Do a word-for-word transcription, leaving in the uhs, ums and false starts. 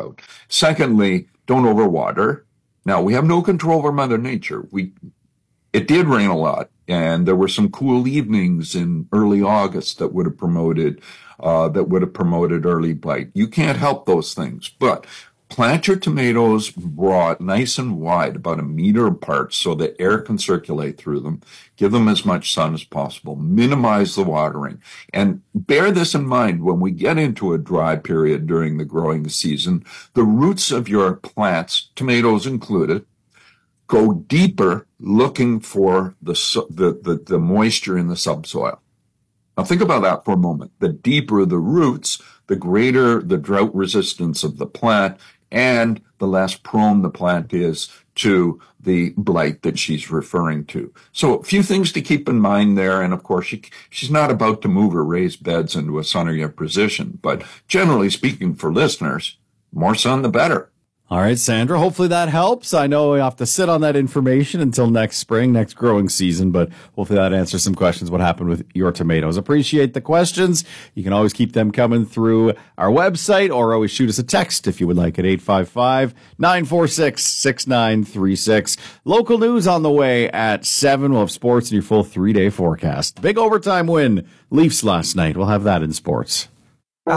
about. Secondly, don't overwater. Now, we have no control over Mother Nature. We, it did rain a lot, and there were some cool evenings in early August that would have promoted, uh, that would have promoted early blight. You can't help those things, but plant your tomatoes broad, nice and wide, about a meter apart, so that air can circulate through them. Give them as much sun as possible. Minimize the watering. And bear this in mind when we get into a dry period during the growing season. The roots of your plants, tomatoes included, go deeper looking for the, the, the, the moisture in the subsoil. Now think about that for a moment. The deeper the roots, the greater the drought resistance of the plant, and the less prone the plant is to the blight that she's referring to. So a few things to keep in mind there. And of course, she, she's not about to move her raised beds into a sunnier position. But generally speaking, for listeners, more sun, the better. All right, Sandra, hopefully that helps. I know we have to sit on that information until next spring, next growing season, but hopefully that answers some questions what happened with your tomatoes. Appreciate the questions. You can always keep them coming through our website or always shoot us a text if you would like at eight five five, nine four six, six nine three six. Local news on the way at seven. We'll have sports in your full three-day forecast. Big overtime win, Leafs last night. We'll have that in sports.